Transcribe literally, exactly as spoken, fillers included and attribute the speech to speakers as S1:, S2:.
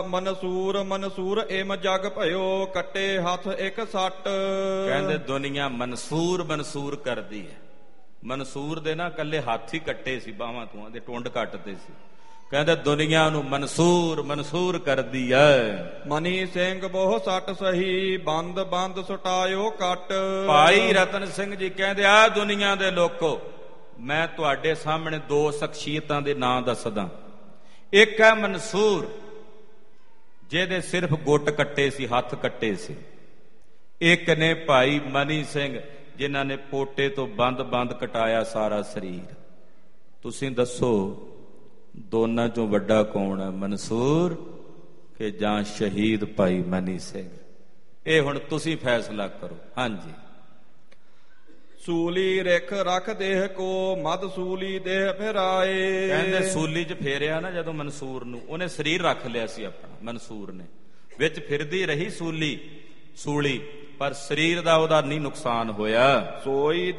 S1: Mansoor Mansoor aim ਜਗ ਭਇਓ, ਕੱਟੇ ਹੱਥ ਇੱਕ ਸੱਟ।
S2: ਕਹਿੰਦੇ ਦੁਨੀਆ ਮਨਸੂਰ ਮਨਸੂਰ ਕਰਦੀ ਹੈ। ਮਨਸੂਰ ਦੇ ਨਾ ਕੱਲੇ ਹੱਥ ਹੀ ਕੱਟੇ ਸੀ, ਬਾਹਾਂ ਤੋਂ ਦੇ ਟੁੰਡ ਕੱਟਦੇ ਸੀ। ਕਹਿੰਦੇ ਦੁਨੀਆ ਨੂੰ ਮਨਸੂਰ ਮਨਸੂਰ ਕਰਦੀ ਹੈ।
S1: ਮਨੀ ਸਿੰਘ ਬਹੁ ਸੱਟ ਸਹੀ, ਬੰਦ ਬੰਦ ਸੁਟਾਇਓ ਕੱਟ।
S2: ਭਾਈ ਰਤਨ ਸਿੰਘ ਜੀ ਕਹਿੰਦੇ ਆ ਦੁਨੀਆ ਦੇ ਲੋਕੋ, ਮੈਂ ਤੁਹਾਡੇ ਸਾਹਮਣੇ ਦੋ ਸ਼ਖਸੀਅਤਾਂ ਦੇ ਨਾਂ ਦੱਸਦਾ। ਇੱਕ ਹੈ ਮਨਸੂਰ, ਜਿਹਦੇ ਸਿਰਫ ਗੁੱਟ ਕੱਟੇ ਸੀ, ਹੱਥ ਕੱਟੇ ਸੀ। ਇੱਕ ਨੇ ਭਾਈ ਮਨੀ ਸਿੰਘ, ਜਿਨ੍ਹਾਂ ਨੇ ਪੋਟੇ ਤੋਂ ਬੰਦ ਬੰਦ ਕਟਾਇਆ ਸਾਰਾ ਸਰੀਰ। ਤੁਸੀਂ ਦੱਸੋ ਦੋਨਾਂ ਚੋਂ ਵੱਡਾ ਕੌਣ ਹੈ, ਮਨਸੂਰ ਕਿ ਜਾਂ ਸ਼ਹੀਦ ਭਾਈ ਮਨੀ ਸਿੰਘ? ਇਹ ਹੁਣ ਤੁਸੀਂ ਫੈਸਲਾ ਕਰੋ। ਹਾਂਜੀ।
S1: ਸੂਲੀ ਰਿਖ ਰਖ ਦੇਹ ਕੋ, ਮਦ ਸੂਲੀ ਦੇਹ ਫਿਰਾਏ।
S2: ਕਹਿੰਦੇ ਸੂਲੀ 'ਚ ਫੇਰਿਆ ਨਾ ਜਦੋਂ ਮਨਸੂਰ ਨੂੰ, ਉਹਨੇ ਸਰੀਰ ਰੱਖ ਲਿਆ ਸੀ ਆਪਣਾ। ਮਨਸੂਰ ਨੇ ਵਿੱਚ ਫਿਰਦੀ ਰਹੀ ਸੂਲੀ ਸੂਲੀ, ਪਰ ਸਰੀਰ ਦਾ ਉਹਦਾ ਨਹੀਂ ਨੁਕਸਾਨ ਹੋਇਆ।
S1: ਸੋਈ